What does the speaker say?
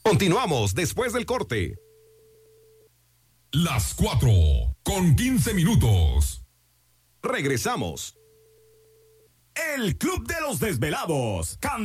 Continuamos después del corte. Las 4:15. Regresamos. El Club de los Desvelados.